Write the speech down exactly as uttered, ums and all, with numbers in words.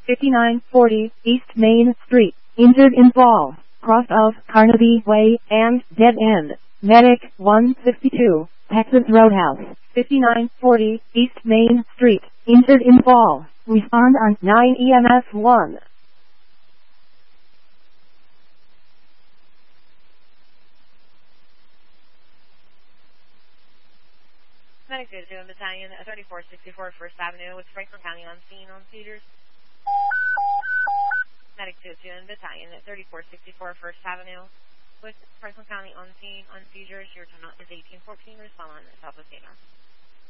fifty-nine forty East Main Street. Injured in fall, cross of Carnaby Way and dead end. Medic one sixty-two, Texas Roadhouse. fifty-nine forty East Main Street. Injured in fall. Respond on nine E M S one. Medic two two Battalion thirty-four sixty-four First Avenue with Franklin County on scene on seizures. Medic two two Battalion thirty-four sixty-four First Avenue with Franklin County on scene on seizures. Your time is eighteen fourteen. Respond on Southwest eight.